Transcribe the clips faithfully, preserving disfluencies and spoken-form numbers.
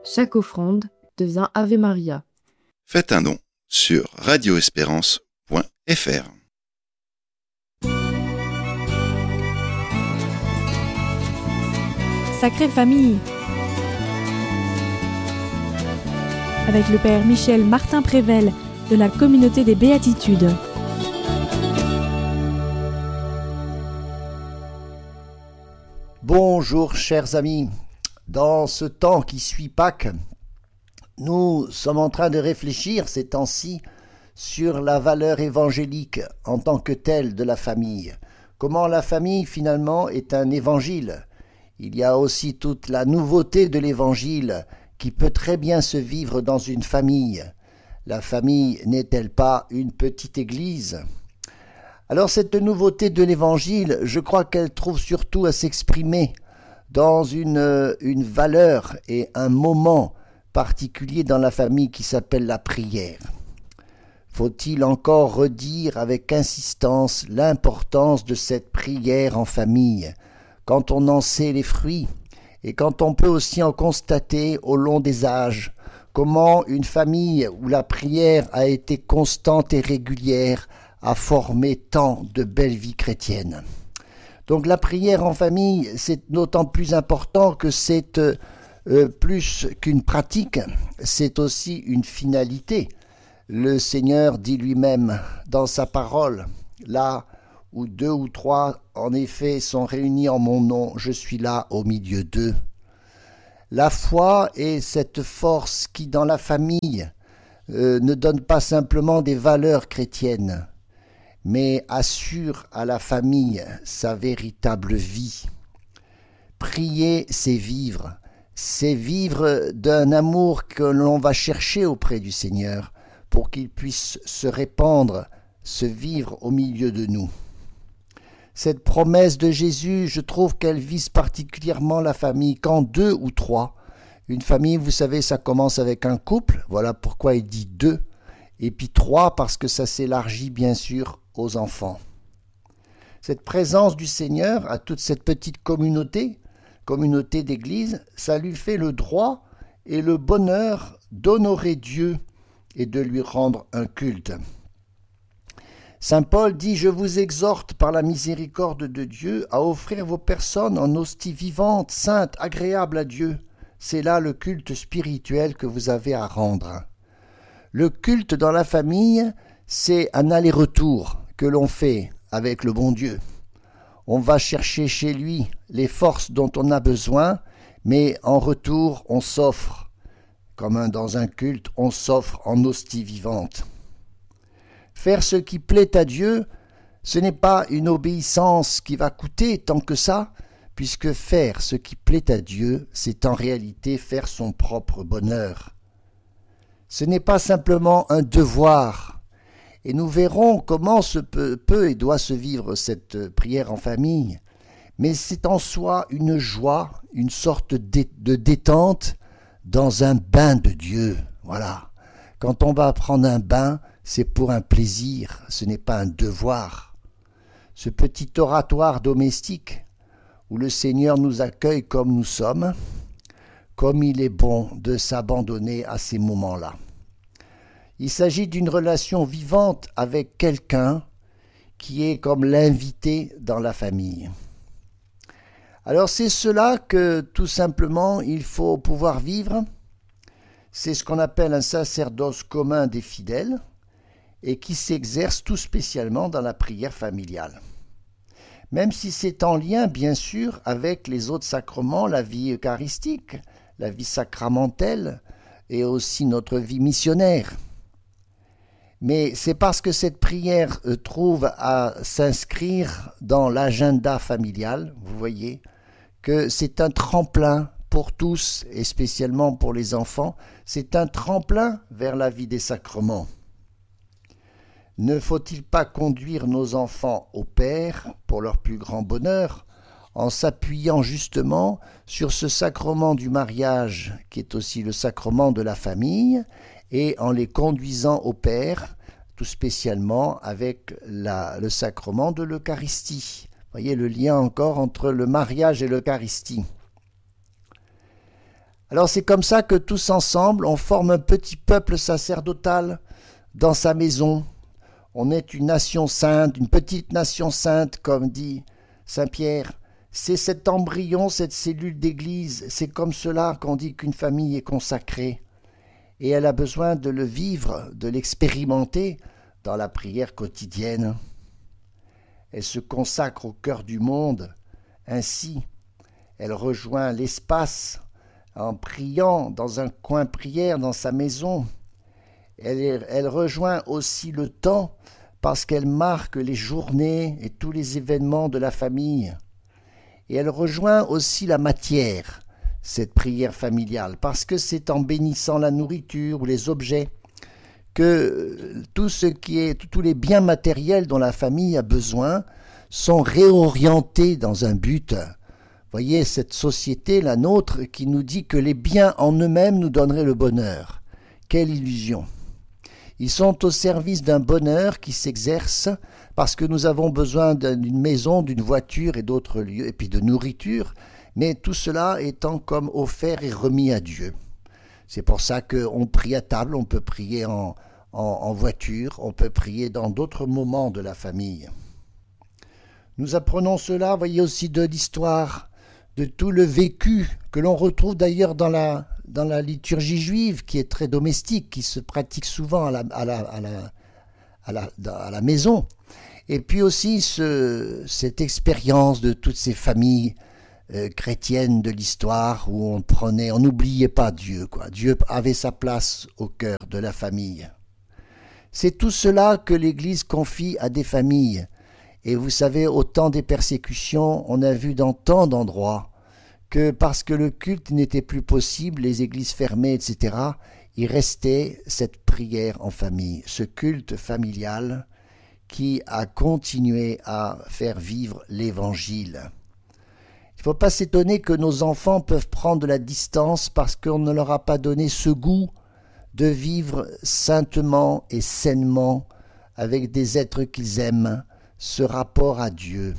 Chaque offrande devient Ave Maria. Faites un don sur radioespérance point f r. Sacrée Famille, avec le Père Michel Martin-Prével de la Communauté des Béatitudes. Bonjour chers amis, dans ce temps qui suit Pâques, nous sommes en train de réfléchir ces temps-ci sur la valeur évangélique en tant que telle de la famille. Comment la famille finalement est un évangile. Il y a aussi toute la nouveauté de l'évangile qui peut très bien se vivre dans une famille. La famille n'est-elle pas une petite église ? Alors cette nouveauté de l'évangile, je crois qu'elle trouve surtout à s'exprimer dans une, une valeur et un moment particulier dans la famille qui s'appelle la prière. Faut-il encore redire avec insistance l'importance de cette prière en famille, quand on en sait les fruits et quand on peut aussi en constater au long des âges comment une famille où la prière a été constante et régulière a formé tant de belles vies chrétiennes. Donc la prière en famille, c'est d'autant plus important que c'est euh, plus qu'une pratique, c'est aussi une finalité. Le Seigneur dit lui-même dans sa parole, là où deux ou trois en effet sont réunis en mon nom, je suis là au milieu d'eux. La foi est cette force qui dans la famille euh, ne donne pas simplement des valeurs chrétiennes, mais assure à la famille sa véritable vie. Prier, c'est vivre, c'est vivre d'un amour que l'on va chercher auprès du Seigneur pour qu'il puisse se répandre, se vivre au milieu de nous. Cette promesse de Jésus, je trouve qu'elle vise particulièrement la famille, quand deux ou trois. Une famille, vous savez, ça commence avec un couple, voilà pourquoi il dit deux, et puis trois parce que ça s'élargit bien sûr aux enfants. Cette présence du Seigneur à toute cette petite communauté, communauté d'église, ça lui fait le droit et le bonheur d'honorer Dieu et de lui rendre un culte. Saint Paul dit « Je vous exhorte par la miséricorde de Dieu à offrir vos personnes en hostie vivante, sainte, agréable à Dieu. C'est là le culte spirituel que vous avez à rendre. » Le culte dans la famille, c'est un aller-retour que l'on fait avec le bon Dieu. On va chercher chez lui les forces dont on a besoin, mais en retour, on s'offre. Comme un, dans un culte, on s'offre en hostie vivante. Faire ce qui plaît à Dieu, ce n'est pas une obéissance qui va coûter tant que ça, puisque faire ce qui plaît à Dieu, c'est en réalité faire son propre bonheur. Ce n'est pas simplement un devoir, et nous verrons comment se peut, peut et doit se vivre cette prière en famille, mais c'est en soi une joie, une sorte de détente dans un bain de Dieu. Voilà. Quand on va prendre un bain, c'est pour un plaisir, ce n'est pas un devoir. Ce petit oratoire domestique où le Seigneur nous accueille comme nous sommes, comme il est bon de s'abandonner à ces moments-là. Il s'agit d'une relation vivante avec quelqu'un qui est comme l'invité dans la famille. Alors c'est cela que tout simplement il faut pouvoir vivre. C'est ce qu'on appelle un sacerdoce commun des fidèles et qui s'exerce tout spécialement dans la prière familiale. Même si c'est en lien bien sûr avec les autres sacrements, la vie eucharistique, la vie sacramentelle et aussi notre vie missionnaire. Mais c'est parce que cette prière trouve à s'inscrire dans l'agenda familial, vous voyez, que c'est un tremplin pour tous, et spécialement pour les enfants, c'est un tremplin vers la vie des sacrements. Ne faut-il pas conduire nos enfants au Père pour leur plus grand bonheur, en s'appuyant justement sur ce sacrement du mariage, qui est aussi le sacrement de la famille, et en les conduisant au Père, tout spécialement avec la, le sacrement de l'Eucharistie. Vous voyez le lien encore entre le mariage et l'Eucharistie. Alors c'est comme ça que tous ensemble, on forme un petit peuple sacerdotal dans sa maison. On est une nation sainte, une petite nation sainte, comme dit saint Pierre. C'est cet embryon, cette cellule d'église, c'est comme cela qu'on dit qu'une famille est consacrée. Et elle a besoin de le vivre, de l'expérimenter dans la prière quotidienne. Elle se consacre au cœur du monde. Ainsi, elle rejoint l'espace en priant dans un coin prière dans sa maison. Elle, elle rejoint aussi le temps parce qu'elle marque les journées et tous les événements de la famille. Et elle rejoint aussi la matière, cette prière familiale, parce que c'est en bénissant la nourriture ou les objets que tout ce qui est, tous les biens matériels dont la famille a besoin sont réorientés dans un but. Voyez, cette société, la nôtre, qui nous dit que les biens en eux-mêmes nous donneraient le bonheur. Quelle illusion! Ils sont au service d'un bonheur qui s'exerce parce que nous avons besoin d'une maison, d'une voiture et d'autres lieux, et puis de nourriture, mais tout cela étant comme offert et remis à Dieu. C'est pour ça qu'on prie à table, on peut prier en, en, en voiture, on peut prier dans d'autres moments de la famille. Nous apprenons cela, voyez, aussi de l'histoire, de tout le vécu que l'on retrouve d'ailleurs dans la, dans la liturgie juive, qui est très domestique, qui se pratique souvent à la, à la, à la, à la, à la maison. Et puis aussi ce, cette expérience de toutes ces familles euh, chrétiennes de l'histoire où on prenait, on n'oubliait pas Dieu, quoi. Dieu avait sa place au cœur de la famille. C'est tout cela que l'Église confie à des familles. Et vous savez, au temps des persécutions, on a vu dans tant d'endroits que parce que le culte n'était plus possible, les églises fermées, et cetera, il restait cette prière en famille, ce culte familial qui a continué à faire vivre l'Évangile. Il ne faut pas s'étonner que nos enfants peuvent prendre de la distance parce qu'on ne leur a pas donné ce goût de vivre saintement et sainement avec des êtres qu'ils aiment, ce rapport à Dieu.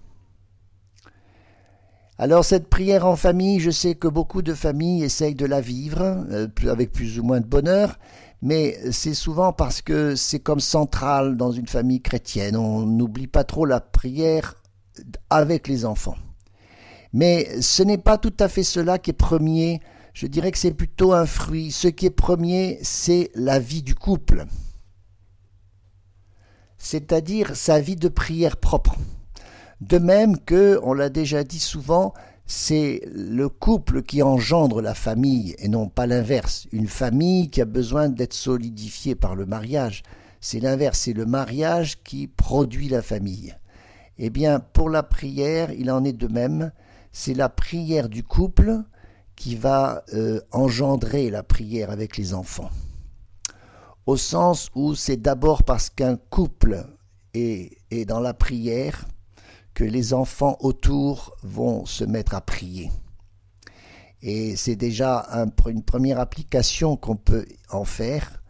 Alors cette prière en famille, je sais que beaucoup de familles essayent de la vivre euh, avec plus ou moins de bonheur, mais c'est souvent parce que c'est comme central dans une famille chrétienne. On n'oublie pas trop la prière avec les enfants. Mais ce n'est pas tout à fait cela qui est premier. Je dirais que c'est plutôt un fruit. Ce qui est premier, c'est la vie du couple, c'est-à-dire sa vie de prière propre. De même que, on l'a déjà dit souvent, c'est le couple qui engendre la famille et non pas l'inverse. Une famille qui a besoin d'être solidifiée par le mariage, c'est l'inverse, c'est le mariage qui produit la famille. Eh bien, pour la prière, il en est de même, c'est la prière du couple qui va euh, engendrer la prière avec les enfants. Au sens où c'est d'abord parce qu'un couple est, est dans la prière que les enfants autour vont se mettre à prier. Et c'est déjà un, une première application qu'on peut en faire.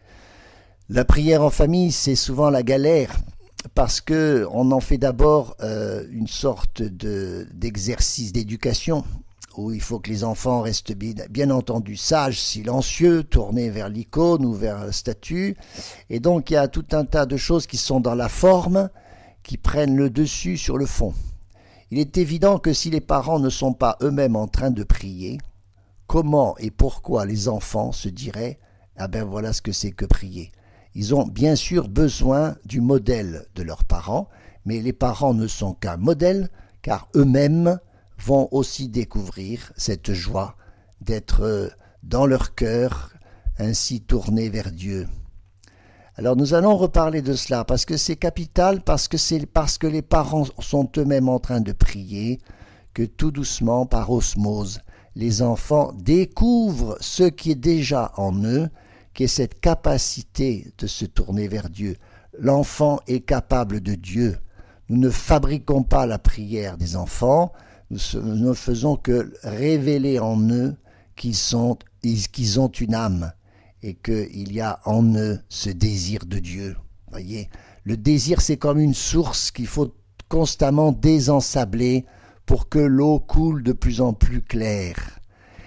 La prière en famille, c'est souvent la galère, parce qu'on en fait d'abord euh, une sorte de, d'exercice d'éducation, où il faut que les enfants restent bien, bien entendu sages, silencieux, tournés vers l'icône ou vers la statue. Et donc il y a tout un tas de choses qui sont dans la forme, qui prennent le dessus sur le fond. Il est évident que si les parents ne sont pas eux-mêmes en train de prier, comment et pourquoi les enfants se diraient « Ah ben voilà ce que c'est que prier ». Ils ont bien sûr besoin du modèle de leurs parents, mais les parents ne sont qu'un modèle, car eux-mêmes vont aussi découvrir cette joie d'être dans leur cœur, ainsi tournés vers Dieu. Alors nous allons reparler de cela, parce que c'est capital, parce que c'est parce que les parents sont eux-mêmes en train de prier, que tout doucement, par osmose, les enfants découvrent ce qui est déjà en eux, qui est cette capacité de se tourner vers Dieu. L'enfant est capable de Dieu. Nous ne fabriquons pas la prière des enfants, nous ne faisons que révéler en eux qu'ils sont, qu'ils ont une âme et qu'il y a en eux ce désir de Dieu. Voyez, le désir, c'est comme une source qu'il faut constamment désensabler pour que l'eau coule de plus en plus claire.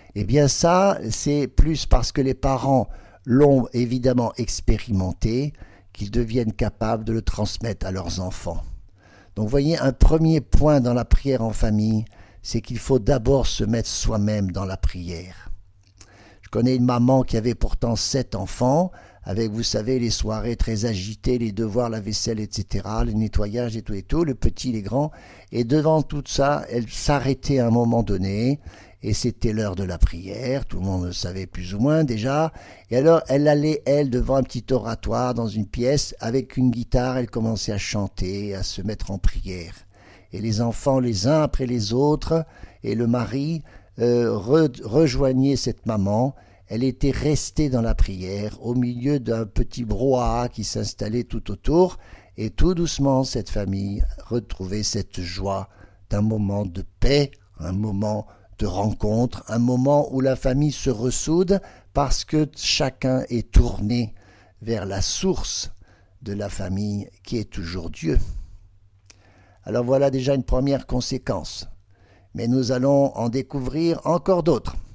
Eh bien ça, c'est plus parce que les parents l'ont évidemment expérimenté qu'ils deviennent capables de le transmettre à leurs enfants. Donc vous voyez, un premier point dans la prière en famille, c'est qu'il faut d'abord se mettre soi-même dans la prière. Je connais une maman qui avait pourtant sept enfants, avec, vous savez, les soirées très agitées, les devoirs, la vaisselle, et cetera, le nettoyage et tout et tout, le petit, les grands. Et devant tout ça, elle s'arrêtait à un moment donné, et c'était l'heure de la prière, tout le monde le savait plus ou moins déjà. Et alors, elle allait, elle, devant un petit oratoire dans une pièce, avec une guitare, elle commençait à chanter, à se mettre en prière. Et les enfants, les uns après les autres, et le mari euh, re, rejoignaient cette maman. Elle était restée dans la prière, au milieu d'un petit brouhaha qui s'installait tout autour, et tout doucement, cette famille retrouvait cette joie d'un moment de paix, un moment de rencontre, un moment où la famille se ressoude parce que chacun est tourné vers la source de la famille qui est toujours Dieu. Alors voilà déjà une première conséquence, mais nous allons en découvrir encore d'autres.